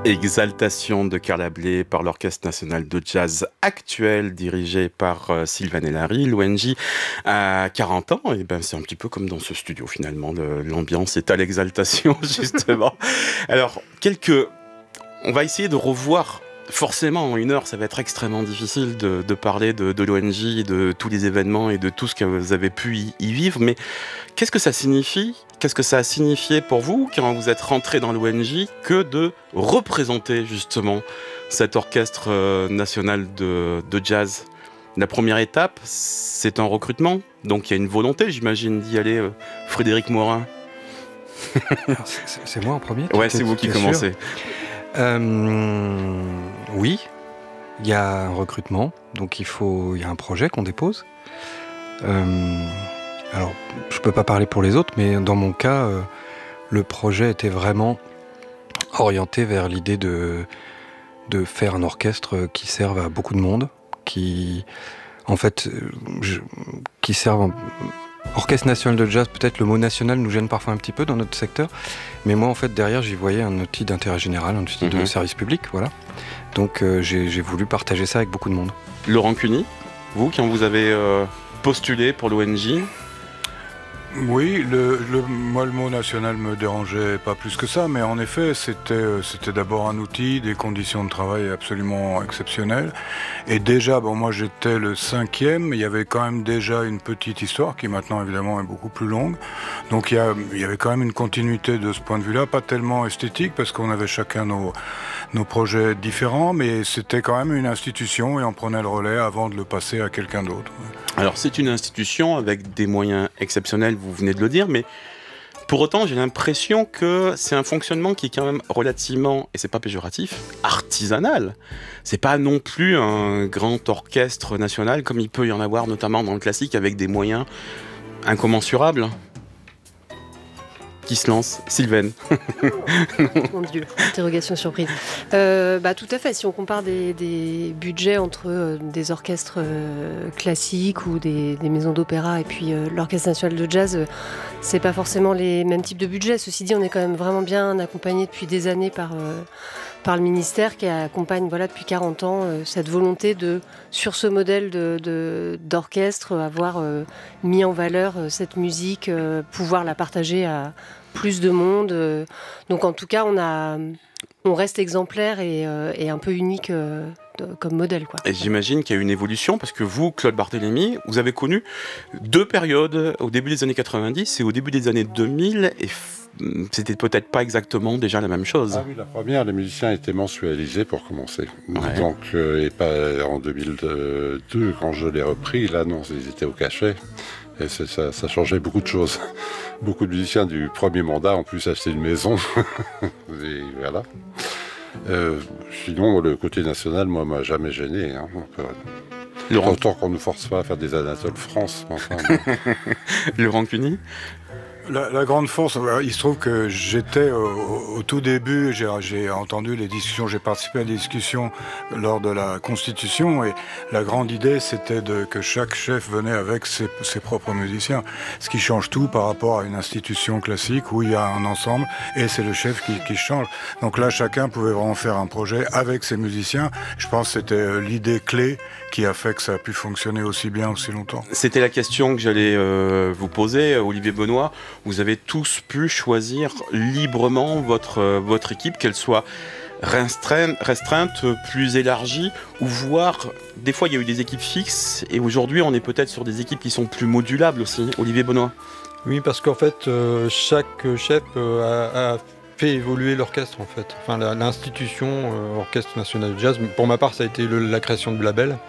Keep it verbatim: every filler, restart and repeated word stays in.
Exaltation de Carla Bley par l'Orchestre national de jazz actuel dirigé par euh, Sylvain Hélary. L'O N J a quarante ans et ben c'est un petit peu comme dans ce studio finalement. Le, l'ambiance est à l'exaltation justement. Alors quelques, on va essayer de revoir. Forcément, en une heure, ça va être extrêmement difficile de, de parler de, de l'O N J, de tous les événements et de tout ce que vous avez pu y, y vivre. Mais qu'est-ce que ça signifie ? Qu'est-ce que ça a signifié pour vous, quand vous êtes rentré dans l'O N J, que de représenter justement cet orchestre euh, national de, de jazz ? La première étape, c'est un recrutement. Donc il y a une volonté, j'imagine, d'y aller. Euh, Frédéric Morin. Alors, c'est, c'est moi en premier ? Ouais, c'est vous qui commencez. Euh, oui, il y a un recrutement, donc il faut, il y a un projet qu'on dépose. Euh, alors, je peux pas parler pour les autres, mais dans mon cas, euh, le projet était vraiment orienté vers l'idée de de faire un orchestre qui serve à beaucoup de monde, qui, en fait, je, qui serve. Orchestre national de jazz, peut-être le mot national nous gêne parfois un petit peu dans notre secteur, mais moi en fait derrière j'y voyais un outil d'intérêt général, un outil mm-hmm. de service public, voilà. Donc euh, j'ai, j'ai voulu partager ça avec beaucoup de monde. Laurent Cuny, vous quand vous avez euh, postulé pour l'O N J ? Oui, le, le, moi le mot national me dérangeait pas plus que ça, mais en effet c'était, c'était d'abord un outil, des conditions de travail absolument exceptionnelles. Et déjà, bon moi j'étais le cinquième, il y avait quand même déjà une petite histoire qui maintenant évidemment est beaucoup plus longue. Donc il y, a, il y avait quand même une continuité de ce point de vue-là, pas tellement esthétique parce qu'on avait chacun nos, nos projets différents, mais c'était quand même une institution et on prenait le relais avant de le passer à quelqu'un d'autre. Alors c'est une institution avec des moyens exceptionnels, vous venez de le dire, mais pour autant j'ai l'impression que c'est un fonctionnement qui est quand même relativement, et c'est pas péjoratif, artisanal. C'est pas non plus un grand orchestre national comme il peut y en avoir notamment dans le classique avec des moyens incommensurables. Qui se lance ? Sylvaine. Mon Dieu, interrogation surprise. Euh, bah, tout à fait, si on compare des, des budgets entre euh, des orchestres euh, classiques ou des, des maisons d'opéra et puis euh, l'Orchestre national de jazz, euh, c'est pas forcément les mêmes types de budgets. Ceci dit, on est quand même vraiment bien accompagné depuis des années par, euh, par le ministère qui accompagne voilà, depuis quarante ans euh, cette volonté de, sur ce modèle de, de, d'orchestre, avoir euh, mis en valeur euh, cette musique, euh, pouvoir la partager à plus de monde. Euh, donc en tout cas, on, a, on reste exemplaire et, euh, et un peu unique euh, de, comme modèle, quoi. Et j'imagine qu'il y a une évolution parce que vous, Claude Barthélémy, vous avez connu deux périodes au début des années quatre-vingt-dix et au début des années deux mille et f- c'était peut-être pas exactement déjà la même chose. Ah oui, la première, les musiciens étaient mensualisés pour commencer. Ouais. Donc, euh, et pas en deux mille deux, quand je l'ai repris, là non, ils étaient au cachet. Et c'est, ça, ça changeait beaucoup de choses. Beaucoup de musiciens du premier mandat ont pu s'acheter une maison. Et voilà. Euh, sinon, le côté national, moi, m'a jamais gêné. Hein. Laurent... Autant qu'on ne nous force pas à faire des Anatole France. Enfin, Laurent Cuny ? La, la grande force, il se trouve que j'étais au, au tout début, j'ai, j'ai entendu les discussions, j'ai participé à des discussions lors de la Constitution et la grande idée c'était de, que chaque chef venait avec ses, ses propres musiciens, ce qui change tout par rapport à une institution classique où il y a un ensemble et c'est le chef qui, qui change. Donc là chacun pouvait vraiment faire un projet avec ses musiciens. Je pense que c'était l'idée clé qui a fait que ça a pu fonctionner aussi bien, aussi longtemps. C'était la question que j'allais euh, vous poser, Olivier Benoît. Vous avez tous pu choisir librement votre, euh, votre équipe, qu'elle soit restreinte, restreinte, plus élargie, ou voire, des fois il y a eu des équipes fixes, et aujourd'hui on est peut-être sur des équipes qui sont plus modulables aussi. Olivier Benoît. Oui, parce qu'en fait, euh, chaque chef euh, a, a fait évoluer l'orchestre, en fait. Enfin, la, l'institution euh, Orchestre national de jazz, pour ma part, ça a été le, la création du label.